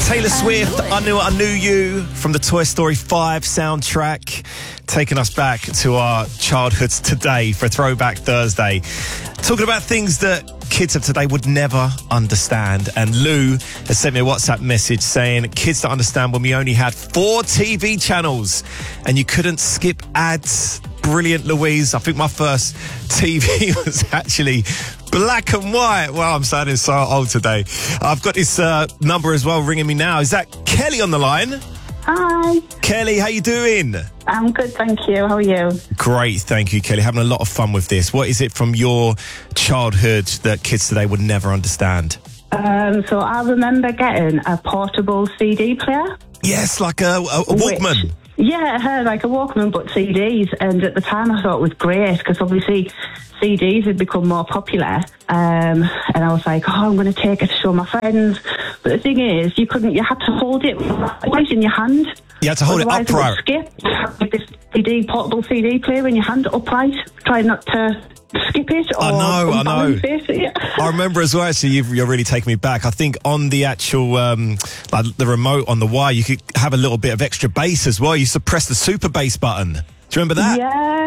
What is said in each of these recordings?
Taylor Swift, I Knew You from the Toy Story 5 soundtrack, taking us back to our childhoods today for Throwback Thursday. Talking about things that kids of today would never understand. And Lou has sent me a WhatsApp message saying kids don't understand when we only had 4 TV channels and you couldn't skip ads. Brilliant, Louise. I think my first TV was actually black and white. Wow, I'm sounding so old today. I've got this number as well ringing me now. Is that Kelly on the line? Hi. Kelly, how you doing? I'm good, thank you. How are you? Great, thank you, Kelly. Having a lot of fun with this. What is it from your childhood that kids today would never understand? So I remember getting a portable CD player. Yes, like a Walkman. Yeah, like a Walkman, but CDs. And at the time I thought it was great because obviously CDs had become more popular. And I was like, I'm going to take it to show my friends. But the thing is, you had to hold it right in your hand. You had to hold Otherwise it upright. It would skip. Like this portable CD player in your hand upright. Try not to skip it or I know. it. Yeah. I remember as well, actually, you're really taking me back. I think on the actual, like the remote on the wire, you could have a little bit of extra bass as well. You used to press the super bass button. Do you remember that?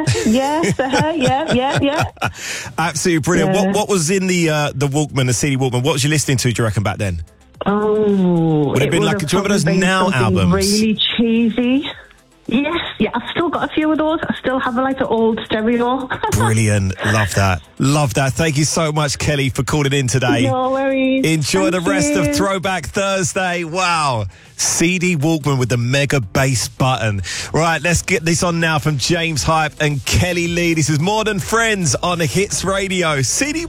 Yeah. Absolutely brilliant. Yeah. What was in the Walkman, the CD Walkman? What was you listening to, do you reckon, back then? Oh, would it have been like, do you remember those Now albums? Really cheesy. Yes, yeah, I've still got a few of those. I still have like an old stereo. Brilliant. Love that. Thank you so much, Kelly, for calling in today. No worries. Enjoy the rest of Throwback Thursday. Wow. CD Walkman with the mega bass button. Right, let's get this on now from James Hype and Kelly Lee. This is More Than Friends on Hits Radio. CD